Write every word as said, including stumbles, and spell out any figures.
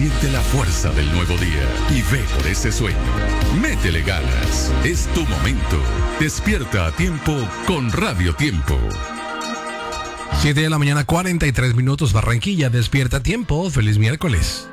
Siente la fuerza del nuevo día y ve por ese sueño. Métele ganas. Es tu momento. Despierta a tiempo con Radio Tiempo. siete de la mañana, cuarenta y tres minutos, Barranquilla. Despierta a tiempo. Feliz miércoles.